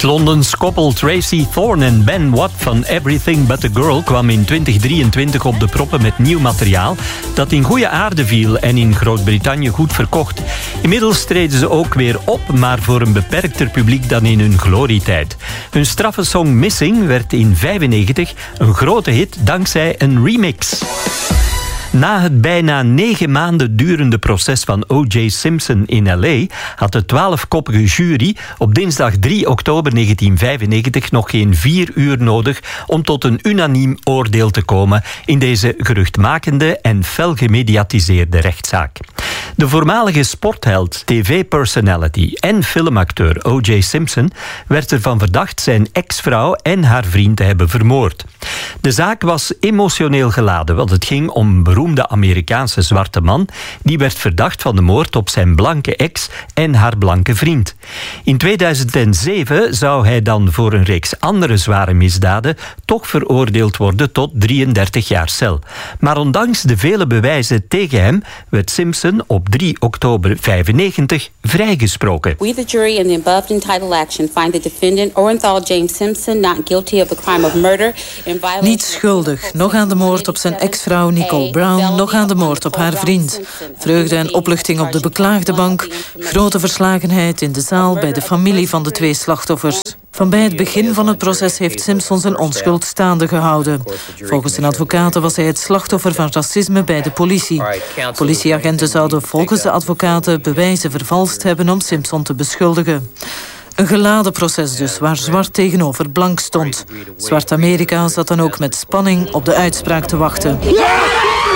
Londens koppel Tracy Thorn en Ben Watt van Everything But A Girl kwam in 2023 op de proppen met nieuw materiaal dat in goede aarde viel en in Groot-Brittannië goed verkocht. Inmiddels treden ze ook weer op, maar voor een beperkter publiek dan in hun glorietijd. Hun straffe song Missing werd in 1995 een grote hit dankzij een remix. Na het bijna 9 maanden durende proces van O.J. Simpson in L.A. had de 12-koppige jury op dinsdag 3 oktober 1995 nog geen 4 uur nodig om tot een unaniem oordeel te komen in deze geruchtmakende en fel gemediatiseerde rechtszaak. De voormalige sportheld, tv-personality en filmacteur O.J. Simpson werd ervan verdacht zijn ex-vrouw en haar vriend te hebben vermoord. De zaak was emotioneel geladen, want het ging om een beroemde Amerikaanse zwarte man die werd verdacht van de moord op zijn blanke ex en haar blanke vriend. In 2007 zou hij dan voor een reeks andere zware misdaden toch veroordeeld worden tot 33 jaar cel. Maar ondanks de vele bewijzen tegen hem werd Simpson op 3 oktober 1995 vrijgesproken. We, the jury in the above entitled action, find the defendant Orenthal James Simpson not guilty of the crime of murder. Niet schuldig, nog aan de moord op zijn ex-vrouw Nicole Brown, nog aan de moord op haar vriend. Vreugde en opluchting op de beklaagde bank, grote verslagenheid in de zaal bij de familie van de 2 slachtoffers. Van bij het begin van het proces heeft Simpson zijn onschuld staande gehouden. Volgens zijn advocaten was hij het slachtoffer van racisme bij de politie. Politieagenten zouden volgens de advocaten bewijzen vervalst hebben om Simpson te beschuldigen. Een geladen proces dus, waar zwart tegenover blank stond. Zwart Amerika zat dan ook met spanning op de uitspraak te wachten.